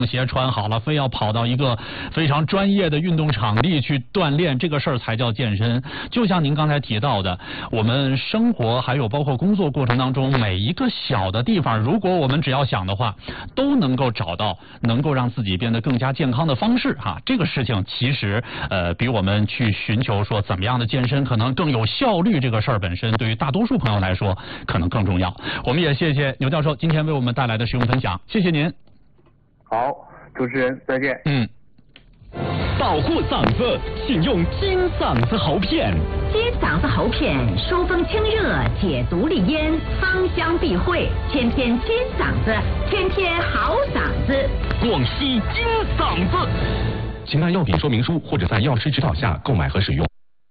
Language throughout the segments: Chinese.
鞋穿好了，非要跑到一个非常专业的运动场地去锻炼，这个事儿才叫健身。就像您刚才提到的，我们生活还有包括工作过程当中每一个小的地方，如果我们只要想的话，都能够找到能够让自己变得更加健康的方式哈。这个事情其实比我们去寻求说怎么样的健身可能更有效率，这个事儿本身对于大多数朋友来说可能更重要。我们也谢谢牛教授今天为我们带来的实用分享，谢谢您。 好，主持人再见。 保护嗓子，请用金嗓子喉片。 金嗓子喉片疏风清热，解毒利咽，芳香避秽，天天金嗓子，天天好嗓子。 广西金嗓子，请按药品说明书或者在药师指导下购买和使用。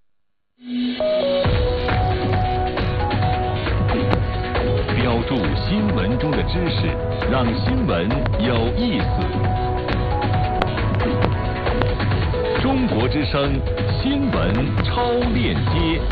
标注新闻中的知识，让新闻有意思。中国之声新闻超链接，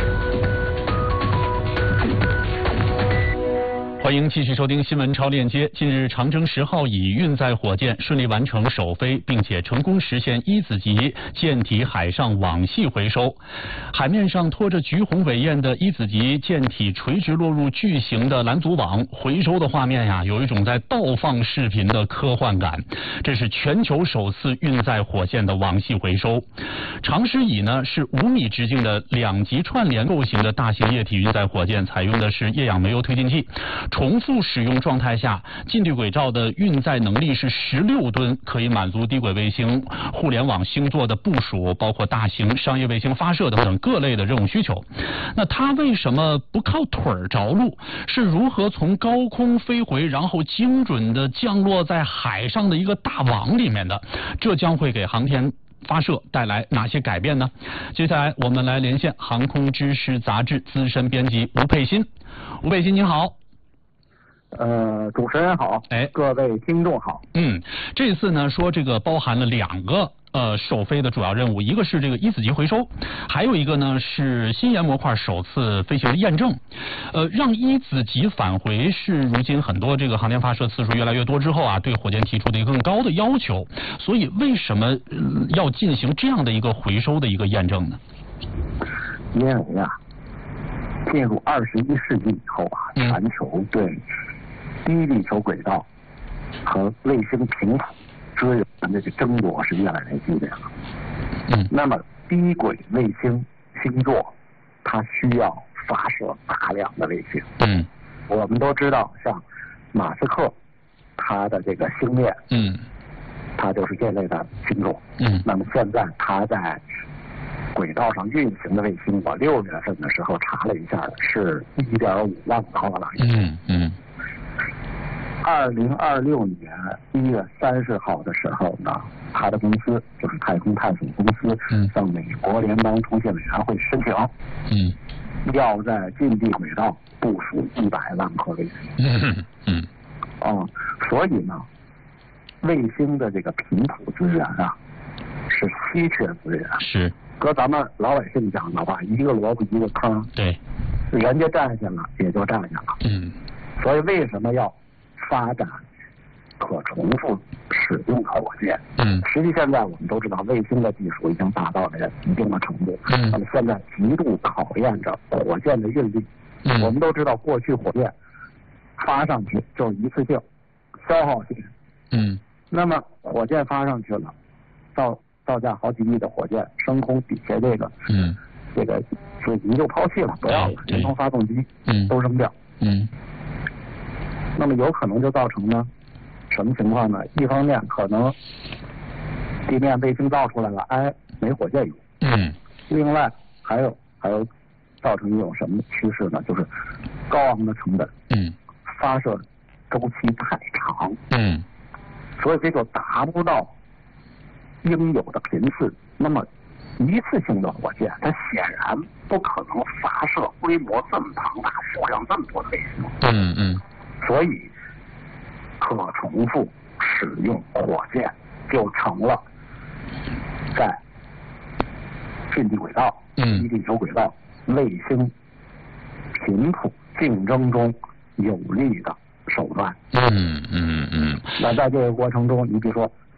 欢迎继续收听新闻超链接。近日，长征10号乙运载火箭顺利完成首飞，并且成功实现一子级舰体海上网系回收。海面上拖着橘红尾焰的一子级舰体垂直落入巨型的拦阻网，回收的画面呀，有一种在倒放视频的科幻感。这是全球首次运载火箭的网系回收。长10乙呢是5米直径的2级串联构型的大型液体运载火箭，采用的是液氧煤油推进器。重复使用状态下，近地轨道的运载能力是16吨，可以满足低轨卫星、互联网星座的部署，包括大型商业卫星发射等等各类的任务需求。那它为什么不靠腿儿着陆？是如何从高空飞回，然后精准的降落在海上的一个大网里面的？这将会给航天发射带来哪些改变呢？接下来我们来连线航空知识杂志资深编辑吴佩欣。吴佩欣您好。 主持人好，各位听众好。 这次呢说这个包含了2个首飞的主要任务，一个是这个一子级回收，还有一个呢是新研模块首次飞行的验证。让一子级返回是如今很多这个航天发射次数越来越多之后啊，对火箭提出的一个更高的要求。所以为什么要进行这样的一个回收的一个验证呢？ 因为啊，进入21世纪以后啊，全球对低地球轨道和卫星频谱支援的这个争夺是越来越激烈了。那么低轨卫星星座它需要发射大量的卫星。我们都知道，像马斯克他的这个星链，它就是这类的星座。那么现在他在轨道上运行的卫星，我6月份的时候查了一下，是1.5万颗了。2026年1月30号的时候呢，他的公司就是太空探索公司，向美国联邦通信委员会申请，要在近地轨道部署100万颗卫星。所以呢，卫星的这个频谱资源啊，是稀缺资源。 是。 搁咱们老百姓讲的话，一个萝卜一个坑。对。人家占下了，也就占下了。所以为什么要发展可重复使用的火箭？实际现在我们都知道，卫星的技术已经达到了一定的程度。那么现在极度考验着火箭的运力。我们都知道，过去火箭发上去就是一次性消耗性。那么火箭发上去了，造价好几亿的火箭升空底下这个水泥就抛弃了，不要了，连同发动机都扔掉。那么有可能就造成呢什么情况呢？一方面可能地面卫星造出来了，没火箭用。另外还有造成一种什么趋势呢？就是高昂的成本。发射周期太长。所以这就达不到应有的频次。那么一次性的火箭，它显然不可能发射规模这么庞大、数量这么多的卫星。所以可重复使用火箭就成了在近地轨道、低地球轨道、卫星频谱竞争中有利的手段。那在这个过程中，你比如说